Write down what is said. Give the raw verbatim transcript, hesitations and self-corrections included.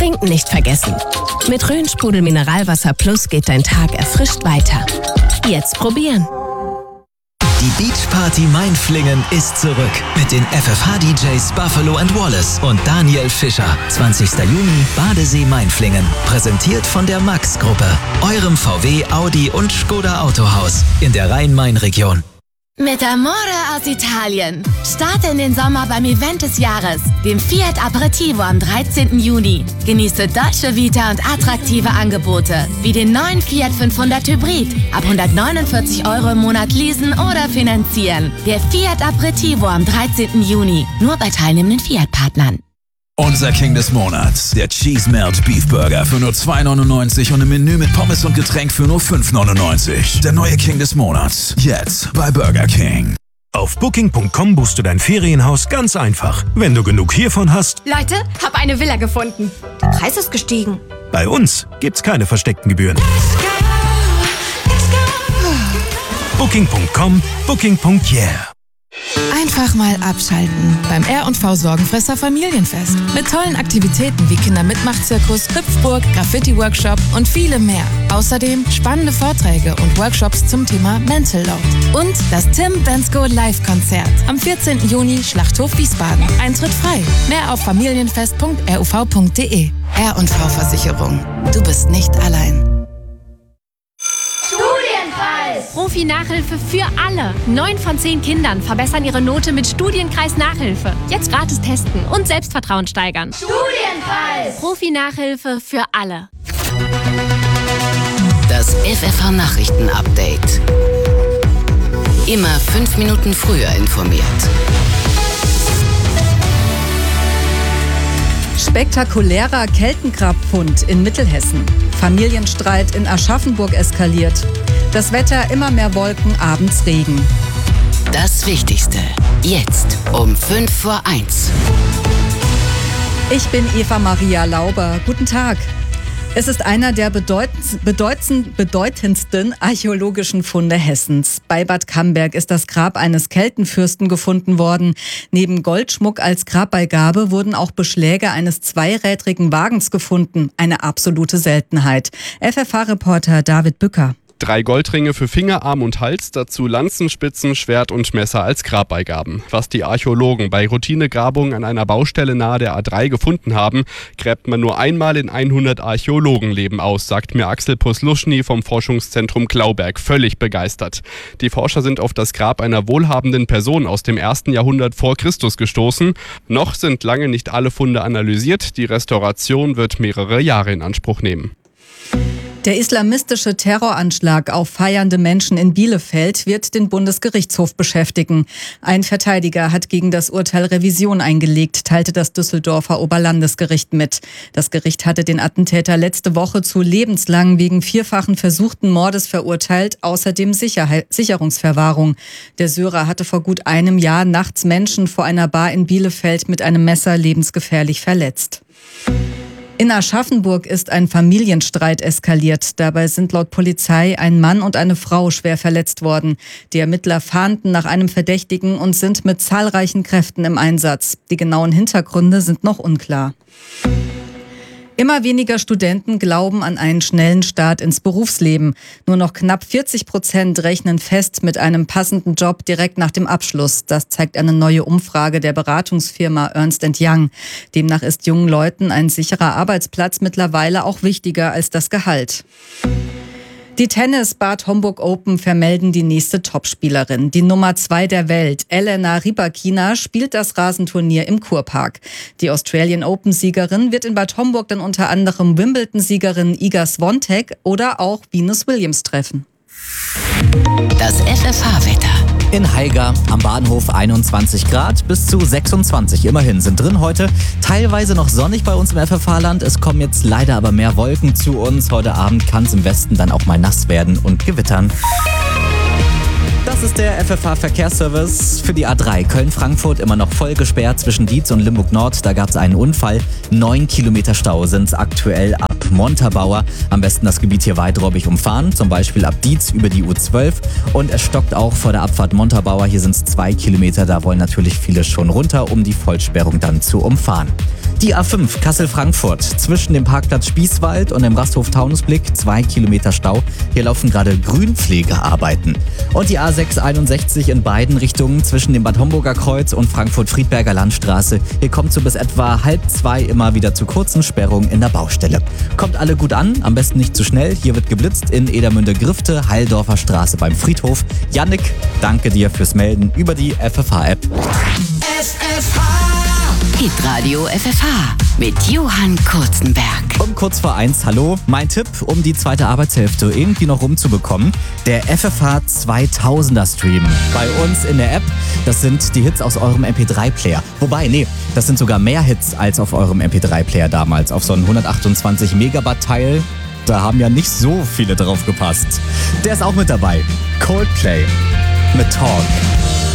Trinken nicht vergessen. Mit Rhön-Sprudel Mineralwasser Plus geht dein Tag erfrischt weiter. Jetzt probieren. Die Beachparty Mainflingen ist zurück mit den F F H-D Js Buffalo and Wallace und Daniel Fischer. zwanzigster Juni, Badesee Mainflingen. Präsentiert von der Max-Gruppe, eurem V W, Audi und Skoda Autohaus in der Rhein-Main-Region. Mit Amore aus Italien. Starte in den Sommer beim Event des Jahres, dem Fiat Aperitivo am dreizehnten Juni. Genieße deutsche Vita und attraktive Angebote, wie den neuen Fiat fünfhundert Hybrid. Ab hundertneunundvierzig Euro im Monat leasen oder finanzieren. Der Fiat Aperitivo am dreizehnten Juni. Nur bei teilnehmenden Fiat-Partnern. Unser King des Monats, der Cheese Melt Beef Burger für nur zwei neunundneunzig und im Menü mit Pommes und Getränk für nur fünf neunundneunzig. Der neue King des Monats, jetzt bei Burger King. Auf Booking Punkt com buchst du dein Ferienhaus ganz einfach. Wenn du genug hiervon hast... Leute, hab eine Villa gefunden. Der Preis ist gestiegen. Bei uns gibt's keine versteckten Gebühren. Booking Punkt com, Booking Punkt yeah. Einfach mal abschalten beim R und V Sorgenfresser Familienfest. Mit tollen Aktivitäten wie Kindermitmachzirkus, Hüpfburg, Graffiti-Workshop und viele mehr. Außerdem spannende Vorträge und Workshops zum Thema Mental Load. Und das Tim Bensko Live-Konzert am vierzehnten Juni, Schlachthof Wiesbaden. Eintritt frei. Mehr auf familienfest punkt r u v punkt d e. R und V Versicherung. Du bist nicht allein. Profi-Nachhilfe für alle. Neun von zehn Kindern verbessern ihre Note mit Studienkreis Nachhilfe. Jetzt gratis testen und Selbstvertrauen steigern. Studienkreis! Profi-Nachhilfe für alle. Das F F H-Nachrichten-Update. Immer fünf Minuten früher informiert. Spektakulärer Keltengrabbfund in Mittelhessen. Familienstreit in Aschaffenburg eskaliert. Das Wetter immer mehr Wolken, abends Regen. Das Wichtigste. Jetzt um fünf vor eins. Ich bin Eva Maria Lauber. Guten Tag. Es ist einer der bedeutendsten, bedeutendsten archäologischen Funde Hessens. Bei Bad Camberg ist das Grab eines Keltenfürsten gefunden worden. Neben Goldschmuck als Grabbeigabe wurden auch Beschläge eines zweirädrigen Wagens gefunden. Eine absolute Seltenheit. F F H-Reporter David Bücker. Drei Goldringe für Finger, Arm und Hals, dazu Lanzenspitzen, Schwert und Messer als Grabbeigaben. Was die Archäologen bei Routinegrabungen an einer Baustelle nahe der A drei gefunden haben, gräbt man nur einmal in hundert Archäologenleben aus, sagt mir Axel Posluschny vom Forschungszentrum Klauberg, völlig begeistert. Die Forscher sind auf das Grab einer wohlhabenden Person aus dem ersten Jahrhundert vor Christus gestoßen. Noch sind lange nicht alle Funde analysiert. Die Restauration wird mehrere Jahre in Anspruch nehmen. Der islamistische Terroranschlag auf feiernde Menschen in Bielefeld wird den Bundesgerichtshof beschäftigen. Ein Verteidiger hat gegen das Urteil Revision eingelegt, teilte das Düsseldorfer Oberlandesgericht mit. Das Gericht hatte den Attentäter letzte Woche zu lebenslang wegen vierfachen versuchten Mordes verurteilt, außerdem Sicherheit, Sicherungsverwahrung. Der Syrer hatte vor gut einem Jahr nachts Menschen vor einer Bar in Bielefeld mit einem Messer lebensgefährlich verletzt. In Aschaffenburg ist ein Familienstreit eskaliert. Dabei sind laut Polizei ein Mann und eine Frau schwer verletzt worden. Die Ermittler fahnden nach einem Verdächtigen und sind mit zahlreichen Kräften im Einsatz. Die genauen Hintergründe sind noch unklar. Immer weniger Studenten glauben an einen schnellen Start ins Berufsleben. Nur noch knapp vierzig Prozent rechnen fest mit einem passenden Job direkt nach dem Abschluss. Das zeigt eine neue Umfrage der Beratungsfirma Ernst and Young. Demnach ist jungen Leuten ein sicherer Arbeitsplatz mittlerweile auch wichtiger als das Gehalt. Die Tennis Bad Homburg Open vermelden die nächste Topspielerin. Die Nummer zwei der Welt, Elena Rybakina, spielt das Rasenturnier im Kurpark. Die Australian Open-Siegerin wird in Bad Homburg dann unter anderem Wimbledon-Siegerin Iga Swiatek oder auch Venus Williams treffen. Das F F H-Wetter. In Haiger am Bahnhof einundzwanzig Grad bis zu sechsundzwanzig. Immerhin sind drin heute. Teilweise noch sonnig bei uns im F F H-Land. Es kommen jetzt leider aber mehr Wolken zu uns. Heute Abend kann es im Westen dann auch mal nass werden und gewittern. Das ist der F F H-Verkehrsservice für die A drei. Köln-Frankfurt immer noch voll gesperrt zwischen Dietz und Limburg-Nord. Da gab es einen Unfall. Neun Kilometer Stau sind es aktuell ab Montabaur. Am besten das Gebiet hier weiträumig umfahren, zum Beispiel ab Dietz über die U zwölf. Und es stockt auch vor der Abfahrt Montabaur. Hier sind es zwei Kilometer. Da wollen natürlich viele schon runter, um die Vollsperrung dann zu umfahren. Die A fünf Kassel-Frankfurt zwischen dem Parkplatz Spießwald und dem Rasthof Taunusblick, zwei Kilometer Stau. Hier laufen gerade Grünpflegearbeiten. Und die A sechs einundsechzig in beiden Richtungen zwischen dem Bad Homburger Kreuz und Frankfurt-Friedberger Landstraße. Hier kommt so bis etwa halb zwei immer wieder zu kurzen Sperrungen in der Baustelle. Kommt alle gut an, am besten nicht zu schnell. Hier wird geblitzt in Edermünde-Grifte, Heildorfer Straße beim Friedhof. Jannik, danke dir fürs Melden über die F F H-App. F F H Hitradio F F H mit Johann Kurzenberg. Um kurz vor eins, hallo. Mein Tipp, um die zweite Arbeitshälfte irgendwie noch rumzubekommen, der F F H zweitausender Stream. Bei uns in der App, das sind die Hits aus eurem M P drei Player. Wobei, nee, das sind sogar mehr Hits als auf eurem M P drei Player damals. Auf so einen hundertachtundzwanzig Megabyte Teil, da haben ja nicht so viele drauf gepasst. Der ist auch mit dabei. Coldplay mit Talk.